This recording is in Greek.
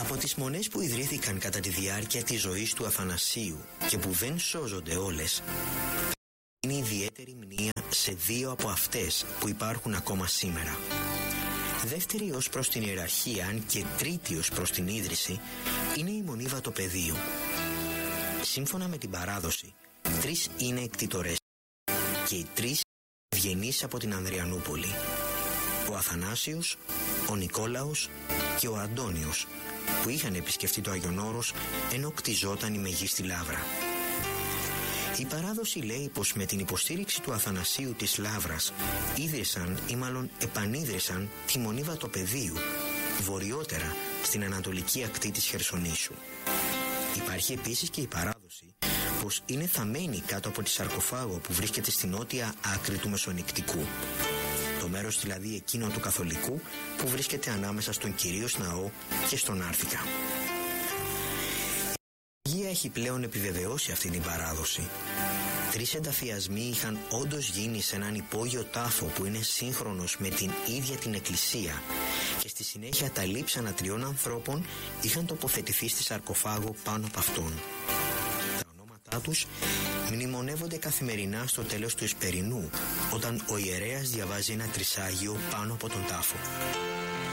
Από τις μονές που ιδρύθηκαν κατά τη διάρκεια της ζωής του Αθανασίου και που δεν σώζονται όλες, είναι ιδιαίτερη μνήα σε δύο από αυτές που υπάρχουν ακόμα σήμερα. Δεύτερη ως προς την ιεραρχία, αν και τρίτη ως προς την ίδρυση, είναι η Μονή Βατοπεδίου. Σύμφωνα με την παράδοση, τρεις είναι εκτιτορές και οι τρεις ευγενείς από την Ανδριανούπολη. Ο Αθανάσιος, ο Νικόλαος και ο Αντώνιος, που είχαν επισκεφτεί το Άγιον Όρος ενώ κτιζόταν η Μεγίστη Λαύρα. Η παράδοση λέει πως με την υποστήριξη του Αθανασίου της Λαύρας ίδρυσαν ή μάλλον επανίδρυσαν τη Μονή Βατοπεδίου βορειότερα στην ανατολική ακτή της Χερσονήσου. Υπάρχει επίσης και η παράδοση πως είναι θαμμένη κάτω από τη σαρκοφάγο που βρίσκεται στη νότια άκρη του Μεσονικτικού. Το μέρος δηλαδή εκείνο του Καθολικού που βρίσκεται ανάμεσα στον Κυρίως Ναό και στον Άρθικα. Η Αγία έχει πλέον επιβεβαιώσει αυτή την παράδοση. 3 ενταφιασμοί είχαν όντως γίνει σε έναν υπόγειο τάφο που είναι σύγχρονος με την ίδια την εκκλησία και στη συνέχεια τα λείψανα 3 ανθρώπων είχαν τοποθετηθεί στη σαρκοφάγο πάνω από αυτόν. Τα ονόματά τους μνημονεύονται καθημερινά στο τέλος του Εσπερινού όταν ο ιερέας διαβάζει ένα τρισάγιο πάνω από τον τάφο.